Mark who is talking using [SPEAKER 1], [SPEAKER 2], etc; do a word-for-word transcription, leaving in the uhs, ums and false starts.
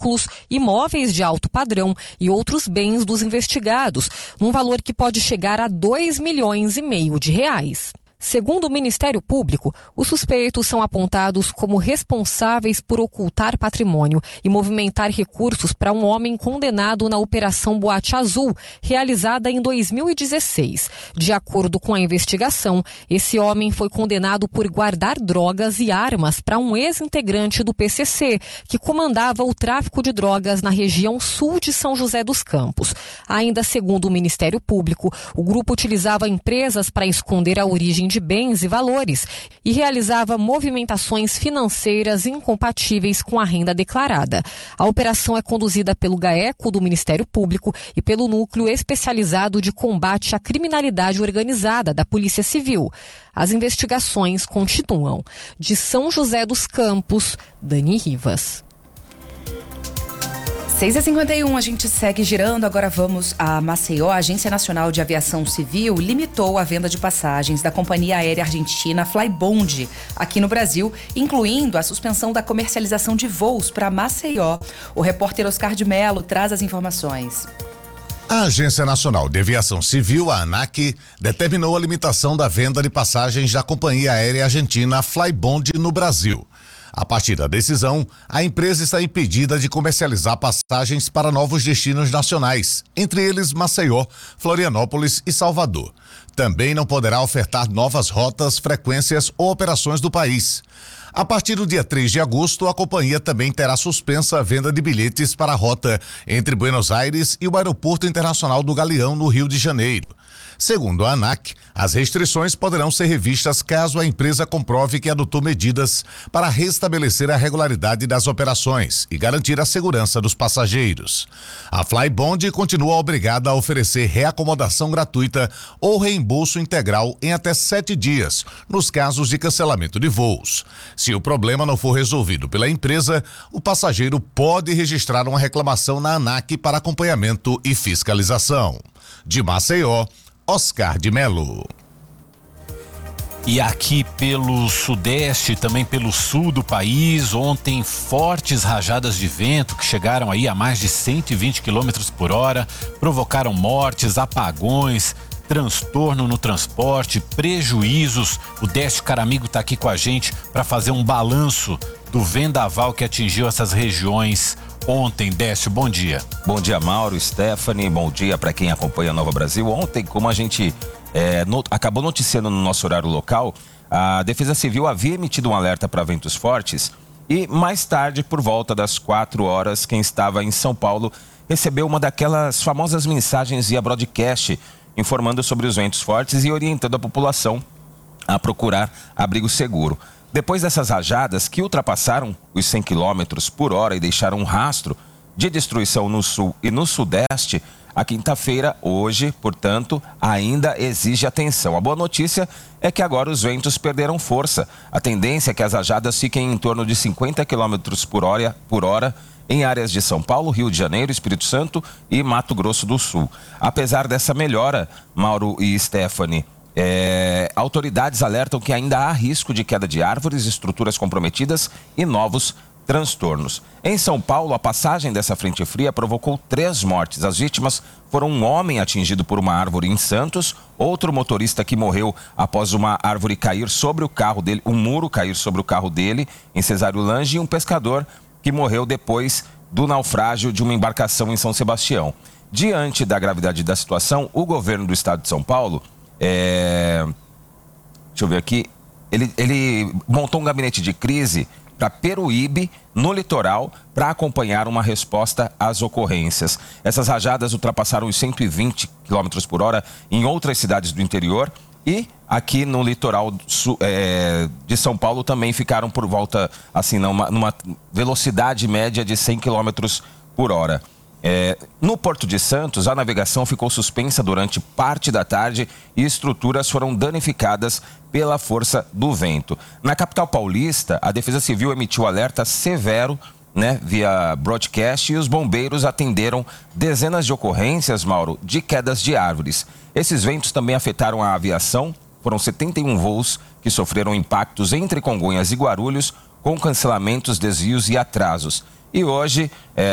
[SPEAKER 1] veículos, imóveis de alto padrão e outros bens dos investigados, num valor que pode chegar a dois milhões e meio de reais. Segundo o Ministério Público, os suspeitos são apontados como responsáveis por ocultar patrimônio e movimentar recursos para um homem condenado na Operação Boate Azul, realizada em dois mil e dezesseis. De acordo com a investigação, esse homem foi condenado por guardar drogas e armas para um ex-integrante do P C C, que comandava o tráfico de drogas na região sul de São José dos Campos. Ainda segundo o Ministério Público, o grupo utilizava empresas para esconder a origem de bens e valores e realizava movimentações financeiras incompatíveis com a renda declarada. A operação é conduzida pelo GAECO do Ministério Público e pelo Núcleo Especializado de Combate à Criminalidade Organizada da Polícia Civil. As investigações continuam. De São José dos Campos, Dani Rivas.
[SPEAKER 2] seis e cinquenta e um, a gente segue girando. Agora vamos a Maceió. A Agência Nacional de Aviação Civil limitou a venda de passagens da companhia aérea argentina Flybond aqui no Brasil, incluindo a suspensão da comercialização de voos para Maceió. O repórter Oscar de Mello traz as informações.
[SPEAKER 3] A Agência Nacional de Aviação Civil, a ANAC, determinou a limitação da venda de passagens da companhia aérea argentina Flybond no Brasil. A partir da decisão, a empresa está impedida de comercializar passagens para novos destinos nacionais, entre eles Maceió, Florianópolis e Salvador. Também não poderá ofertar novas rotas, frequências ou operações do país. A partir do dia três de agosto, a companhia também terá suspensa a venda de bilhetes para a rota entre Buenos Aires e o Aeroporto Internacional do Galeão, no Rio de Janeiro. Segundo a ANAC, as restrições poderão ser revistas caso a empresa comprove que adotou medidas para restabelecer a regularidade das operações e garantir a segurança dos passageiros. A Flybond continua obrigada a oferecer reacomodação gratuita ou reembolso integral em até sete dias, nos casos de cancelamento de voos. Se o problema não for resolvido pela empresa, o passageiro pode registrar uma reclamação na ANAC para acompanhamento e fiscalização. De Maceió, Oscar de Mello.
[SPEAKER 4] E aqui pelo sudeste, também pelo sul do país, ontem fortes rajadas de vento que chegaram aí a mais de cento e vinte quilômetros por hora, provocaram mortes, apagões, transtorno no transporte, prejuízos. O Décio Caramigo está aqui com a gente para fazer um balanço do vendaval que atingiu essas regiões ontem. Décio, bom dia.
[SPEAKER 5] Bom dia, Mauro, Stephanie, bom dia para quem acompanha a Nova Brasil. Ontem, como a gente é, not, acabou noticiando no nosso horário local, a Defesa Civil havia emitido um alerta para ventos fortes e mais tarde, por volta das quatro horas, quem estava em São Paulo recebeu uma daquelas famosas mensagens via broadcast informando sobre os ventos fortes e orientando a população a procurar abrigo seguro. Depois dessas rajadas que ultrapassaram os cem quilômetros por hora e deixaram um rastro de destruição no sul e no sudeste, a quinta-feira, hoje, portanto, ainda exige atenção. A boa notícia é que agora os ventos perderam força. A tendência é que as rajadas fiquem em torno de cinquenta quilômetros por hora, por hora em áreas de São Paulo, Rio de Janeiro, Espírito Santo e Mato Grosso do Sul. Apesar dessa melhora, Mauro e Stephanie, É, autoridades alertam que ainda há risco de queda de árvores, estruturas comprometidas e novos transtornos. Em São Paulo, a passagem dessa frente fria provocou três mortes. As vítimas foram um homem atingido por uma árvore em Santos, outro motorista que morreu após uma árvore cair sobre o carro dele, um muro cair sobre o carro dele em Cesário Lange, e um pescador que morreu depois do naufrágio de uma embarcação em São Sebastião. Diante da gravidade da situação, o governo do estado de São Paulo É... deixa eu ver aqui, ele, ele montou um gabinete de crise para Peruíbe, no litoral, para acompanhar uma resposta às ocorrências. Essas rajadas ultrapassaram os cento e vinte quilômetros por hora em outras cidades do interior e aqui no litoral é, de São Paulo também ficaram por volta, assim, numa, numa velocidade média de cem quilômetros por hora. É, no Porto de Santos, a navegação ficou suspensa durante parte da tarde e estruturas foram danificadas pela força do vento. Na capital paulista, a Defesa Civil emitiu alerta severo, né, via broadcast, e os bombeiros atenderam dezenas de ocorrências, Mauro, de quedas de árvores. Esses ventos também afetaram a aviação. Foram setenta e um voos que sofreram impactos entre Congonhas e Guarulhos, com cancelamentos, desvios e atrasos. E hoje... É,